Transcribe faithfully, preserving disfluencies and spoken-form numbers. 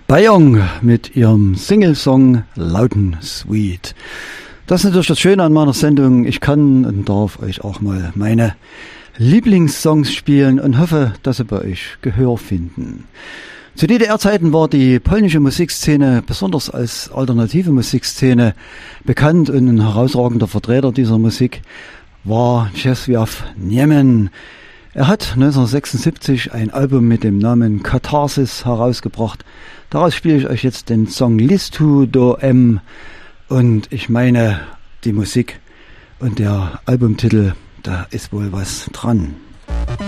Bayong mit ihrem Singlesong Lauten Sweet. Das ist natürlich das Schöne an meiner Sendung. Ich kann und darf euch auch mal meine Lieblingssongs spielen und hoffe, dass sie bei euch Gehör finden. Zu D D R-Zeiten war die polnische Musikszene, besonders als alternative Musikszene, bekannt, und ein herausragender Vertreter dieser Musik war Czesław Niemen. Er hat neunzehnhundertsechsundsiebzig ein Album mit dem Namen Katharsis herausgebracht. Daraus spiele ich euch jetzt den Song Listu do M. Und ich meine, die Musik und der Albumtitel, da ist wohl was dran.